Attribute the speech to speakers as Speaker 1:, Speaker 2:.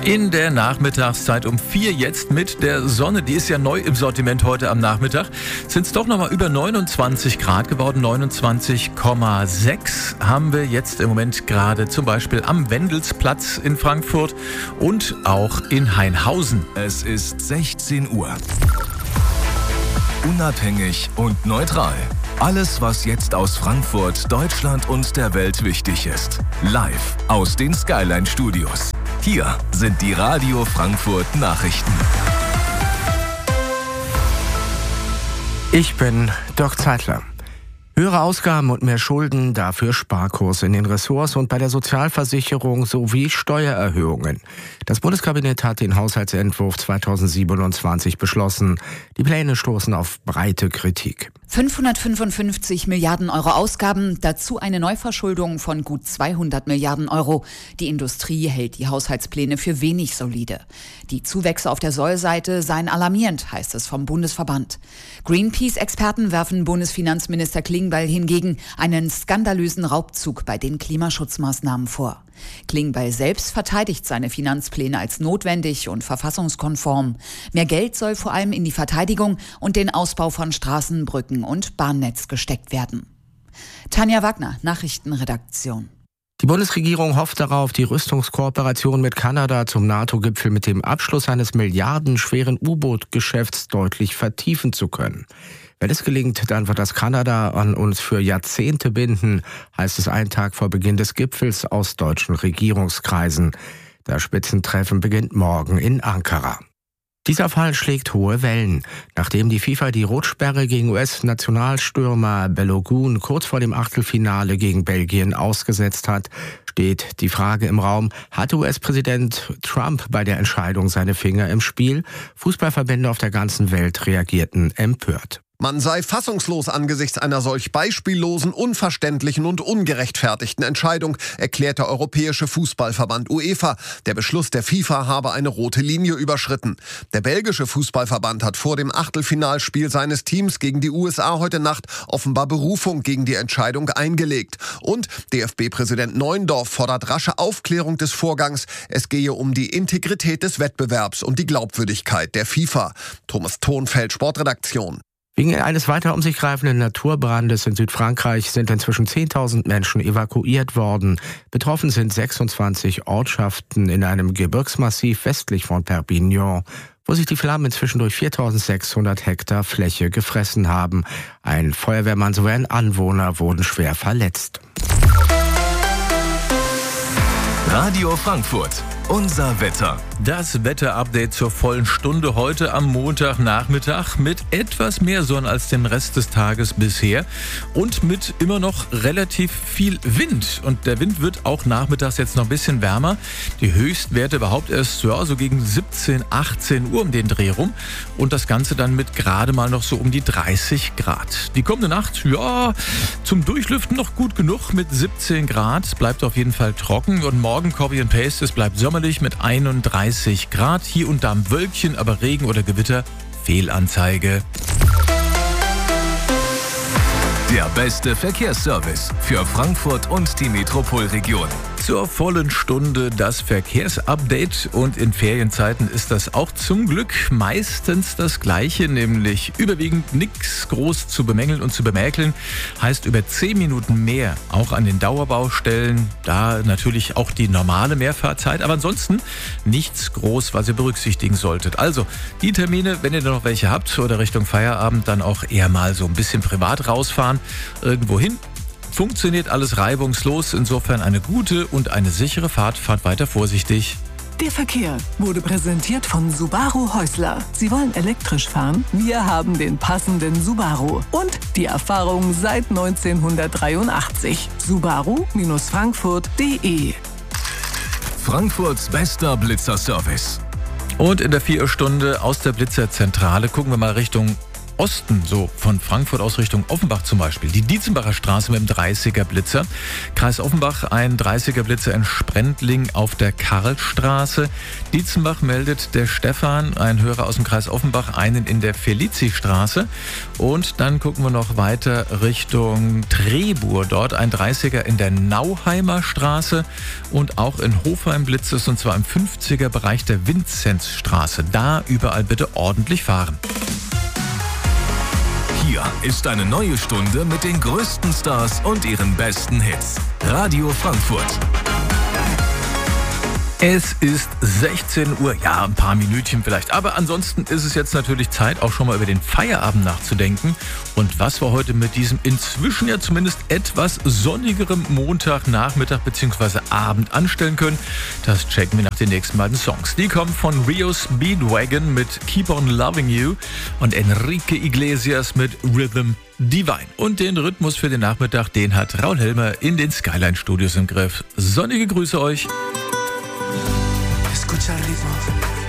Speaker 1: In der Nachmittagszeit um 4 jetzt mit der Sonne. Die ist ja neu im Sortiment heute am Nachmittag. Sind es doch nochmal über 29 Grad geworden. 29,6 haben wir jetzt im Moment gerade zum Beispiel am Wendelsplatz in Frankfurt und auch in Hainhausen.
Speaker 2: Es ist 16 Uhr. Unabhängig und neutral. Alles, was jetzt aus Frankfurt, Deutschland und der Welt wichtig ist. Live aus den Skyline Studios. Hier sind die Radio Frankfurt Nachrichten.
Speaker 3: Ich bin Dirk Zeitler. Höhere Ausgaben und mehr Schulden, dafür Sparkurs in den Ressorts und bei der Sozialversicherung sowie Steuererhöhungen. Das Bundeskabinett hat den Haushaltsentwurf 2027 beschlossen. Die Pläne stoßen auf breite Kritik.
Speaker 4: 555 Milliarden Euro Ausgaben, dazu eine Neuverschuldung von gut 200 Milliarden Euro. Die Industrie hält die Haushaltspläne für wenig solide. Die Zuwächse auf der Sollseite seien alarmierend, heißt es vom Bundesverband. Greenpeace-Experten werfen Bundesfinanzminister Klingbeil hingegen einen skandalösen Raubzug bei den Klimaschutzmaßnahmen vor. Klingbeil selbst verteidigt seine Finanzpläne als notwendig und verfassungskonform. Mehr Geld soll vor allem in die Verteidigung und den Ausbau von Straßen, Brücken und Bahnnetz gesteckt werden. Tanja Wagner, Nachrichtenredaktion.
Speaker 3: Die Bundesregierung hofft darauf, die Rüstungskooperation mit Kanada zum NATO-Gipfel mit dem Abschluss eines milliardenschweren U-Boot-Geschäfts deutlich vertiefen zu können. Wenn es gelingt, dann wird das Kanada an uns für Jahrzehnte binden, heißt es einen Tag vor Beginn des Gipfels aus deutschen Regierungskreisen. Das Spitzentreffen beginnt morgen in Ankara. Dieser Fall schlägt hohe Wellen. Nachdem die FIFA die Rotsperre gegen US-Nationalstürmer Balogun kurz vor dem Achtelfinale gegen Belgien ausgesetzt hat, steht die Frage im Raum, hat US-Präsident Trump bei der Entscheidung seine Finger im Spiel? Fußballverbände auf der ganzen Welt reagierten empört.
Speaker 5: Man sei fassungslos angesichts einer solch beispiellosen, unverständlichen und ungerechtfertigten Entscheidung, erklärt der Europäische Fußballverband UEFA. Der Beschluss der FIFA habe eine rote Linie überschritten. Der belgische Fußballverband hat vor dem Achtelfinalspiel seines Teams gegen die USA heute Nacht offenbar Berufung gegen die Entscheidung eingelegt. Und DFB-Präsident Neuendorf fordert rasche Aufklärung des Vorgangs. Es gehe um die Integrität des Wettbewerbs und die Glaubwürdigkeit der FIFA. Thomas Thonfeld, Sportredaktion.
Speaker 3: Wegen eines weiter um sich greifenden Naturbrandes in Südfrankreich sind inzwischen 10.000 Menschen evakuiert worden. Betroffen sind 26 Ortschaften in einem Gebirgsmassiv westlich von Perpignan, wo sich die Flammen inzwischen durch 4.600 Hektar Fläche gefressen haben. Ein Feuerwehrmann sowie ein Anwohner wurden schwer verletzt.
Speaker 2: Radio Frankfurt. Unser Wetter.
Speaker 1: Das Wetterupdate zur vollen Stunde heute am Montagnachmittag mit etwas mehr Sonne als den Rest des Tages bisher und mit immer noch relativ viel Wind. Und der Wind wird auch nachmittags jetzt noch ein bisschen wärmer. Die Höchstwerte überhaupt erst so gegen 17, 18 Uhr um den Dreh rum. Und das Ganze dann mit gerade mal noch so um die 30 Grad. Die kommende Nacht, zum Durchlüften noch gut genug mit 17 Grad. Es bleibt auf jeden Fall trocken. Und morgen Copy and Paste, es bleibt sommerlich mit 31 Grad. Hier und da ein Wölkchen, aber Regen oder Gewitter, Fehlanzeige.
Speaker 2: Der beste Verkehrsservice für Frankfurt und die Metropolregion.
Speaker 1: Zur vollen Stunde das Verkehrsupdate und in Ferienzeiten ist das auch zum Glück meistens das Gleiche, nämlich überwiegend nichts groß zu bemängeln und zu bemäkeln, heißt über 10 Minuten mehr, auch an den Dauerbaustellen, da natürlich auch die normale Mehrfahrzeit, aber ansonsten nichts groß, was ihr berücksichtigen solltet. Also die Termine, wenn ihr noch welche habt oder Richtung Feierabend, dann auch eher mal so ein bisschen privat rausfahren, irgendwo hin. Funktioniert alles reibungslos, insofern eine gute und eine sichere Fahrt. Fahrt weiter vorsichtig.
Speaker 6: Der Verkehr wurde präsentiert von Subaru Häusler. Sie wollen elektrisch fahren? Wir haben den passenden Subaru und die Erfahrung seit 1983. Subaru-Frankfurt.de.
Speaker 2: Frankfurts bester Blitzerservice.
Speaker 1: Und in der 4 Stunde aus der Blitzerzentrale gucken wir mal Richtung Osten, so von Frankfurt aus Richtung Offenbach zum Beispiel. Die Dietzenbacher Straße mit dem 30er Blitzer. Kreis Offenbach ein 30er Blitzer in Sprendling auf der Karlstraße. Dietzenbach meldet der Stefan, ein Hörer aus dem Kreis Offenbach, einen in der Felizi-Straße. Und dann gucken wir noch weiter Richtung Trebur. Dort ein 30er in der Nauheimer Straße und auch in Hofheim blitzt es, und zwar im 50er Bereich der Vinzenzstraße. Da überall bitte ordentlich fahren.
Speaker 2: Hier ist eine neue Stunde mit den größten Stars und ihren besten Hits. Radio Frankfurt.
Speaker 1: Es ist 16 Uhr, ja, ein paar Minütchen vielleicht. Aber ansonsten ist es jetzt natürlich Zeit, auch schon mal über den Feierabend nachzudenken. Und was wir heute mit diesem inzwischen ja zumindest etwas sonnigerem Montagnachmittag bzw. Abend anstellen können, das checken wir nach den nächsten beiden Songs. Die kommen von Rio Speedwagon mit Keep on Loving You und Enrique Iglesias mit Rhythm Divine. Und den Rhythmus für den Nachmittag, den hat Raul Helmer in den Skyline Studios im Griff. Sonnige Grüße euch.
Speaker 7: Escucha el ritmo.